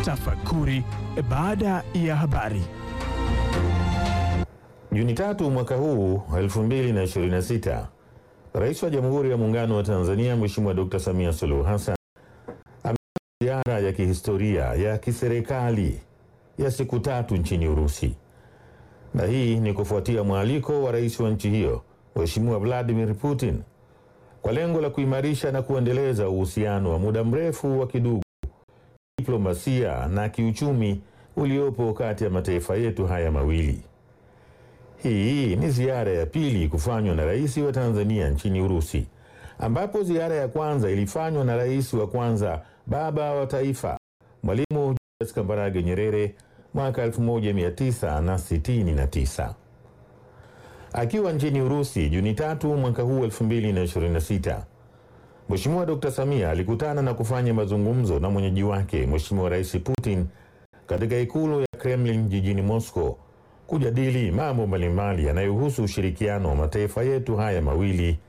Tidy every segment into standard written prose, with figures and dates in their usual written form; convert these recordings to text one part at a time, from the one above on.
Tafakuri baada ya habari. Juni 3 mwaka huu 2026, Rais wa Jamhuri ya Muungano wa Tanzania Mheshimiwa Dr. Samia Suluhu Hassan amefanya ziara ya kihistoria ya kiserikali ya siku 3 nchini Urusi. Na hii ni kufuatia mwaliko wa rais wa nchi hiyo Mheshimiwa Vladimir Putin kwa lengo la kuimarisha na kuendeleza uhusiano wa muda mrefu wa kidugu, diplomasia na kiuchumi uliopo kati ya mataifa yetu haya mawili. Hii ni ziara ya pili kufanywa na rais wa Tanzania nchini Urusi, ambapo ziara ya kwanza ilifanywa na rais wa kwanza baba wa taifa Mwalimu Julius Kambarage Nyerere mwaka 1969. Akiwa nchini Urusi Juni 3 mwaka huu 2026, Mheshimiwa Dr. Samia alikutana na kufanya mazungumzo na mwenyeji wake Mheshimiwa Rais Putin katika ikulu ya Kremlin jijini Moscow kujadili mambo mbalimbali yanayohusu ushirikiano wa mataifa yetu haya mawili.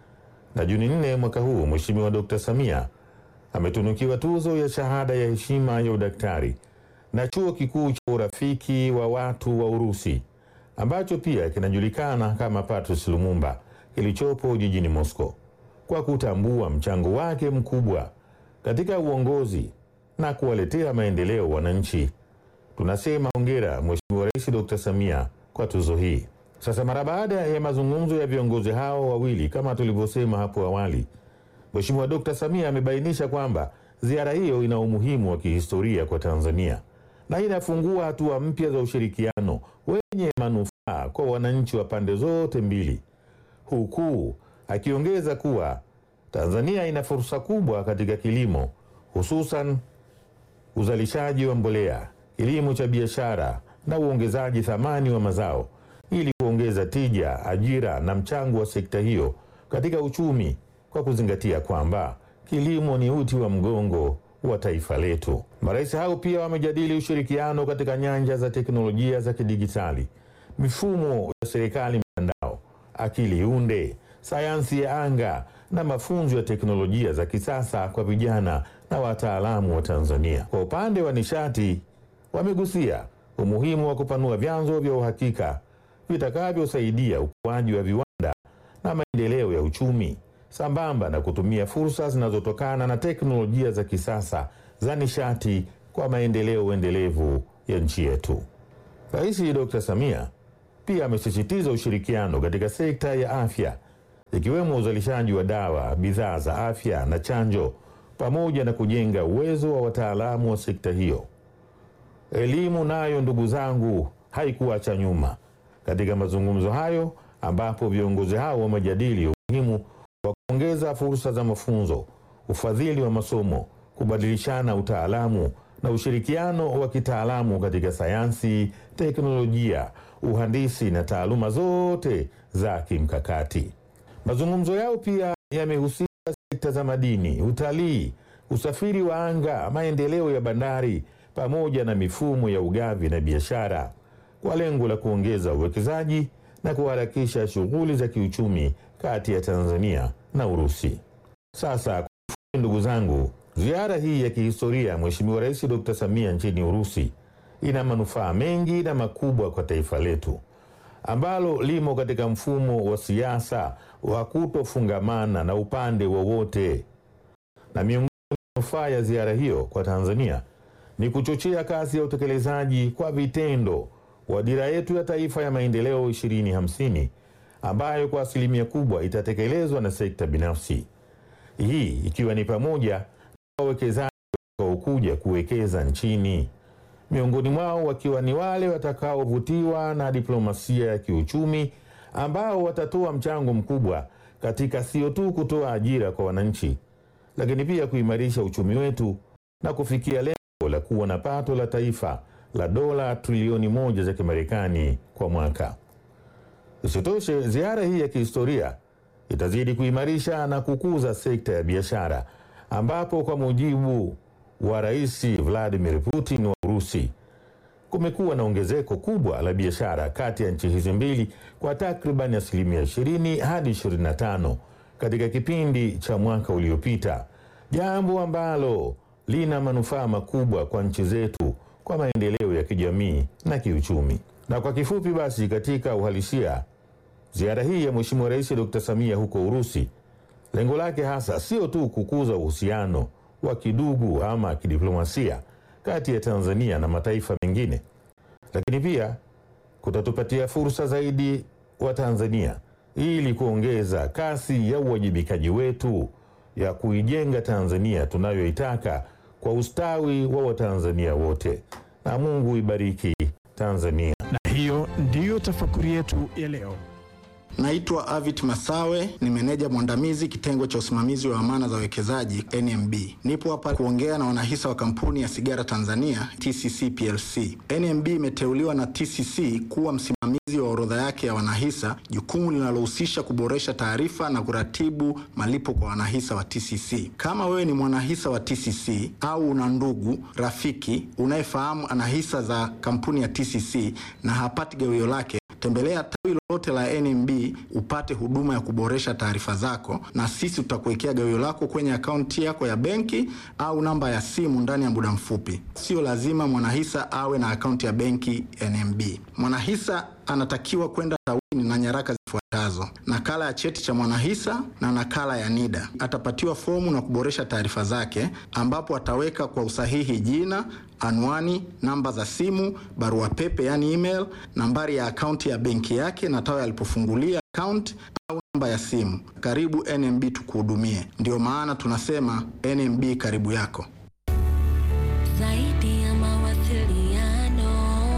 Na Juni 4 mwaka huu Mheshimiwa Dr. Samia ametunukiwa tuzo ya shahada ya heshima ya udaktari na Chuo Kikuu cha Urafiki wa Watu wa Urusi ambacho pia kinajulikana kama Patrice Lumumba kilichopo jijini Moscow kwa kutambua mchango wake mkubwa katika uongozi na kuwaletea maendeleo wananchi. Tunasema hongera Mheshimiwa Rais Dr. Samia kwa tuzo hii. Sasa mara baada ya mazungumzo ya viongozi hao wawili kama tulivyosema hapo awali, Mheshimiwa Dr. Samia amebainisha kwamba ziara hiyo ina umuhimu wa kihistoria kwa Tanzania na inafungua hatua mpya za ushirikiano wenye manufaa kwa wananchi wa pande zote mbili, huku akiongeza kuwa Tanzania ina fursa kubwa katika kilimo, hususan uzalishaji wa mbolea, kilimo cha biashara na uongezaji thamani wa mazao ili kuongeza tija, ajira na mchango wa sekta hiyo katika uchumi, kwa kuzingatia kwamba kilimo ni uti wa mgongo wa taifa letu. Marais hao pia wamejadili ushirikiano katika nyanja za teknolojia za kidijitali, mifumo ya serikali mtandao, akili unde, sayansi ya anga na mafunzo ya teknolojia za kisasa kwa vijana na wataalamu wa Tanzania. Kwa upande wa nishati, wamegusia umuhimu wa kupanua vyanzo vya uhakika vitakavyosaidia ukuaji wa viwanda na maendeleo ya uchumi, sambamba na kutumia fursa zinazotokana na teknolojia za kisasa za nishati kwa maendeleo endelevu ya nchi yetu. Rais Dr. Samia pia amesisitiza ushirikiano katika sekta ya afya, ikiwemo uzalishaji wa dawa, bidhaa za afya na chanjo, pamoja na kujenga uwezo wa wataalamu wa sekta hiyo. Elimu nayo, ndugu zangu, haikuacha nyuma katika mazungumzo hayo, ambapo viongozi hao wamejadili umuhimu wa kuongeza fursa za mafunzo, ufadhili wa masomo, kubadilishana utaalamu na ushirikiano wa kitaalamu katika sayansi, teknolojia, uhandisi na taaluma zote za kimkakati. Mazungumzo yao pia yamehusisha sekta za madini, utalii, usafiri wa anga, maendeleo ya bandari pamoja na mifumo ya ugavi na biashara kwa lengo la kuongeza uwekezaji na kuharakisha shughuli za kiuchumi kati ya Tanzania na Urusi. Sasa ndugu zangu, ziara hii ya kihistoria Mheshimiwa Rais Dr. Samia nchini Urusi ina manufaa mengi na makubwa kwa taifa letu ambalo limo katika mfumo wa siasa wa kutofungamana na upande wowote. Na miongoni mwa manufaa ya ziara hiyo kwa Tanzania ni kuchochea kasi ya utekelezaji kwa vitendo wa dira yetu ya taifa ya maendeleo 2050 ambayo kwa asilimia kubwa itatekelezwa na sekta binafsi. Hii ikiwa ni pamoja na wawekezaji watakaokuja kuwekeza nchini, miongoni mwao wakiwa ni wale watakaovutiwa na diplomasia ya kiuchumi ambao watatoa mchango mkubwa katika sio tu kutoa ajira kwa wananchi, lakini pia kuimarisha uchumi wetu na kufikia lengo la kuwa na pato la taifa la dola trilioni 1 za Kimarekani kwa mwaka. Isitoshe, ziara hii ya kihistoria itazidi kuimarisha na kukuza sekta ya biashara, ambapo kwa mujibu wa Rais Vladimir Putin wa Urusi, kumekuwa na ongezeko kubwa la biashara kati ya nchi hizi mbili kwa takriban 20% hadi 25% katika kipindi cha mwaka uliopita, jambo ambalo lina manufaa makubwa kwa nchi zetu kwa maendeleo ya kijamii na kiuchumi. Na kwa kifupi basi, katika uhalisia, ziara hii ya Mheshimiwa Rais Dr. Samia huko Urusi, lengo lake hasa sio tu kukuza uhusiano wa kidugu ama kidiplomasia kati ya Tanzania na mataifa mengine, lakini pia kutatupatia fursa zaidi wa Tanzania ili kuongeza kasi ya uwajibikaji wetu ya kuijenga Tanzania tunayoitaka kwa ustawi wa Watanzania wote. Na Mungu ibariki Tanzania. Na hiyo ndiyo tafakuri yetu ya leo. Naitwa Avit Masawe, ni meneja mwandamizi kitengo cha usimamizi wa amana za wekezaji NMB. Nipo hapa kuongea na wanahisa wa kampuni ya sigara Tanzania TCC PLC. NMB imeteuliwa na TCC kuwa msimamizi wa orodha yake ya wanahisa, jukumu linalohusisha kuboresha taarifa na kuratibu malipo kwa wanahisa wa TCC. Kama wewe ni mwanahisa wa TCC au una ndugu, rafiki unayefahamu ana hisa za kampuni ya TCC na hapati gawio lake, tembelea tawi lolote la NMB upate huduma ya kuboresha taarifa zako, na sisi tutakuwekea gawio lako kwenye akaunti yako ya benki au namba ya simu ndani ya muda mfupi. Sio lazima mwanahisa awe na akaunti ya benki NMB. Mwanahisa anatakiwa kwenda tawini na nyaraka zifuatazo: nakala ya cheti cha mwanahisa na nakala ya NIDA. Atapatiwa fomu na kuboresha taarifa zake, ambapo ataweka kwa usahihi jina, anwani, namba za simu, barua pepe yani email, nambari ya akaunti ya benki yake na tawi alipofungulia account au namba ya simu. Karibu NMB tukuhudumie. Ndio maana tunasema NMB karibu yako. Zaidi ya mawasiliano,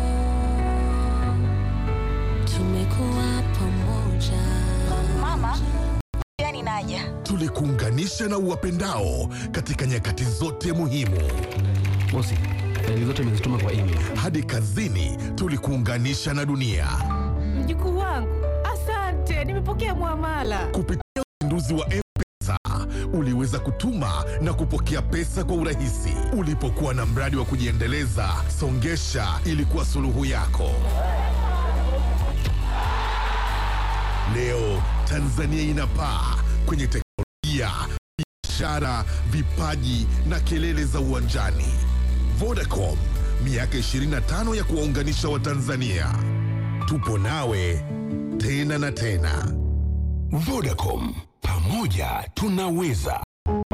tumekuwa pamoja. Mama, yani naja. Tulikuunganisha na uwapendao katika nyakati zote muhimu. Bosi, faili zote nimezituma kwa email. Hadi kazini tulikuunganisha na dunia. Mjukuu wangu, asante, nimepokea muamala. Kupitia uzinduzi wa M-Pesa, uliweza kutuma na kupokea pesa kwa urahisi. Ulipokuwa na mradi wa kujiendeleza, Songesha ilikuwa suluhu yako. Leo Tanzania inapaa kwenye teknolojia, biashara, vipaji na kelele za uwanjani. Vodacom, miaka 25 ya kuwaunganisha Watanzania. Tupo nawe tena na tena. Vodacom, pamoja tunaweza.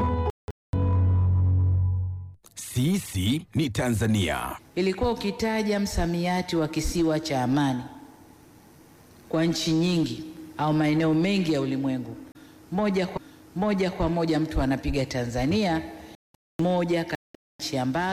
Sisi ni Tanzania. Ilikuwa ukitaja msamiati wa kisiwa cha amani kwa nchi nyingi au maeneo mengi ya ulimwengu, moja kwa moja mtu anapiga Tanzania, moja kati ya nchi ambazo